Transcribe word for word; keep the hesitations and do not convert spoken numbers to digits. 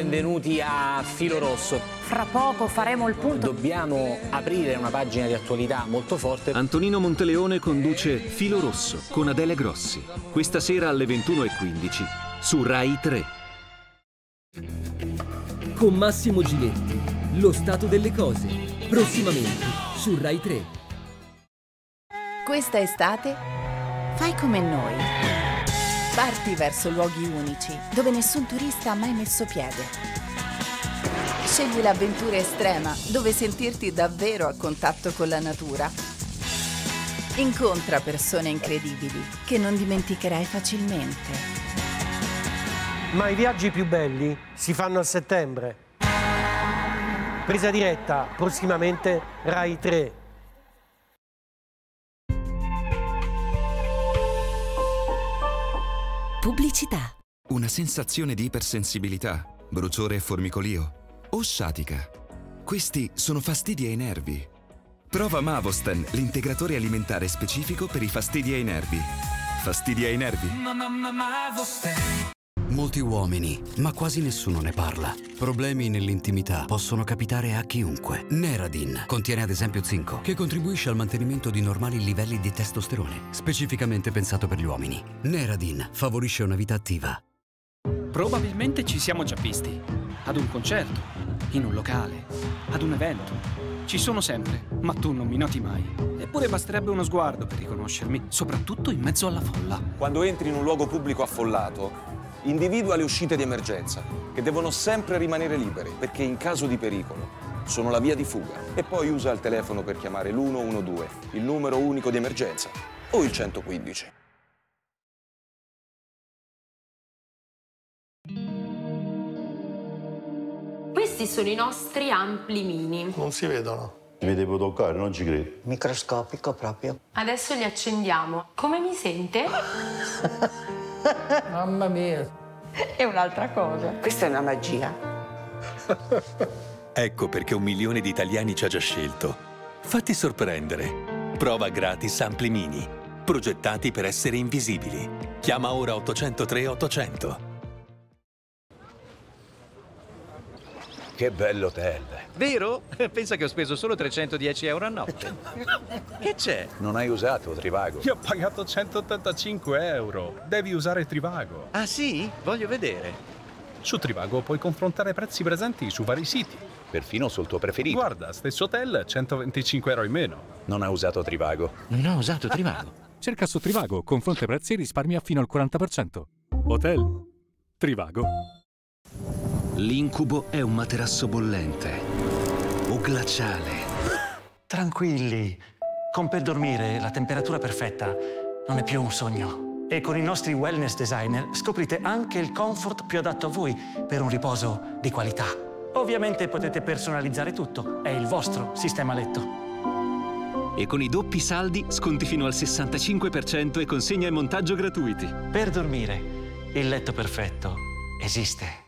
benvenuti a Filo Rosso. Fra poco faremo il punto. Dobbiamo aprire una pagina di attualità molto forte. Antonino Monteleone conduce Filo Rosso con Adele Grossi. Questa sera alle ventuno e quindici su Rai tre. Con Massimo Giletti, lo stato delle cose. Prossimamente su Rai tre. Questa estate fai come noi. Parti verso luoghi unici dove nessun turista ha mai messo piede. Scegli l'avventura estrema dove sentirti davvero a contatto con la natura. Incontra persone incredibili che non dimenticherai facilmente. Ma i viaggi più belli si fanno a settembre. Presa diretta, prossimamente Rai tre. Pubblicità. Una sensazione di ipersensibilità, bruciore e formicolio o sciatica. Questi sono fastidi ai nervi. Prova Mavosten, l'integratore alimentare specifico per i fastidi ai nervi. Fastidi ai nervi? Molti uomini, ma quasi nessuno ne parla. Problemi nell'intimità possono capitare a chiunque. Neradin contiene ad esempio zinco, che contribuisce al mantenimento di normali livelli di testosterone, specificamente pensato per gli uomini. Neradin favorisce una vita attiva. Probabilmente ci siamo già visti. Ad un concerto, in un locale, ad un evento. Ci sono sempre, ma tu non mi noti mai. Eppure basterebbe uno sguardo per riconoscermi, soprattutto in mezzo alla folla. Quando entri in un luogo pubblico affollato, individua le uscite di emergenza, che devono sempre rimanere libere, perché in caso di pericolo sono la via di fuga. E poi usa il telefono per chiamare l'uno uno due, il numero unico di emergenza, o il centoquindici. Questi sono i nostri ampli mini. Non si vedono. Mi devo toccare, non ci credo. Microscopico proprio. Adesso li accendiamo. Come mi sente? Mamma mia. È un'altra cosa. Questa è una magia. Ecco perché un milione di italiani ci ha già scelto. Fatti sorprendere. Prova gratis Ampli Mini. Progettati per essere invisibili. Chiama ora ottocentotre ottocento. Che bello hotel. Vero? Pensa che ho speso solo trecentodieci euro a notte. Che c'è? Non hai usato Trivago? Ti ho pagato centottantacinque euro. Devi usare Trivago. Ah sì? Voglio vedere. Su Trivago puoi confrontare prezzi presenti su vari siti. Perfino sul tuo preferito. Guarda, stesso hotel, centoventicinque euro in meno. Non ha usato Trivago? Non ho usato Trivago. Cerca su Trivago, confronta i prezzi e risparmia fino al quaranta per cento. Hotel Trivago. L'incubo è un materasso bollente o glaciale. Tranquilli, con Per Dormire la temperatura perfetta non è più un sogno. E con i nostri wellness designer scoprite anche il comfort più adatto a voi per un riposo di qualità. Ovviamente potete personalizzare tutto, è il vostro sistema letto. E con i doppi saldi sconti fino al sessantacinque per cento e consegna e montaggio gratuiti. Per Dormire, il letto perfetto esiste.